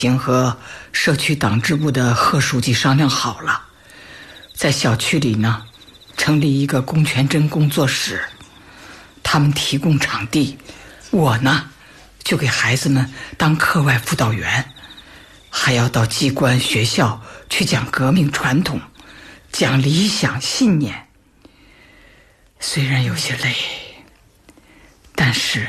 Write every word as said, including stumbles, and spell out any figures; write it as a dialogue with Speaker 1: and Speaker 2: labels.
Speaker 1: 已经和社区党支部的贺书记商量好了，在小区里呢成立一个龚全珍工作室，他们提供场地，我呢就给孩子们当课外辅导员，还要到机关学校去讲革命传统，讲理想信念。虽然有些累，但是